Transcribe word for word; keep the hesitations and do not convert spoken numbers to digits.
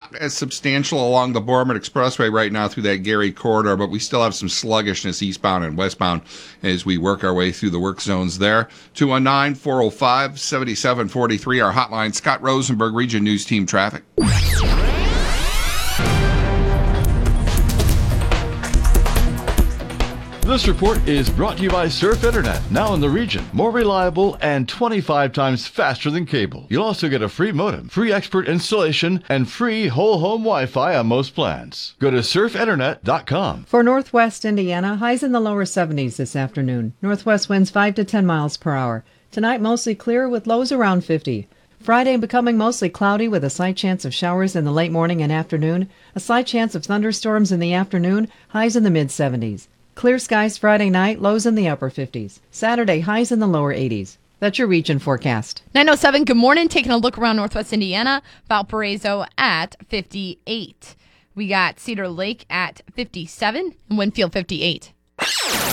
not as substantial along the Bournemouth Expressway right now through that Gary corridor, but we still have some sluggishness eastbound and westbound as we work our way through the work zones there. two one nine, four oh five, seven seven four three, our hotline. Scott Rosenberg, Region News Team Traffic. This report is brought to you by Surf Internet, now in the region. More reliable and twenty-five times faster than cable. You'll also get a free modem, free expert installation, and free whole home Wi-Fi on most plans. Go to surf internet dot com. For northwest Indiana, highs in the lower seventies this afternoon. Northwest winds five to ten miles per hour. Tonight, mostly clear with lows around fifty. Friday becoming mostly cloudy with a slight chance of showers in the late morning and afternoon. A slight chance of thunderstorms in the afternoon, highs in the mid-seventies. Clear skies Friday night, lows in the upper fifties. Saturday, highs in the lower eighties. That's your region forecast. nine oh seven, good morning. Taking a look around northwest Indiana. Valparaiso at fifty-eight. We got Cedar Lake at fifty-seven and Winfield fifty-eight.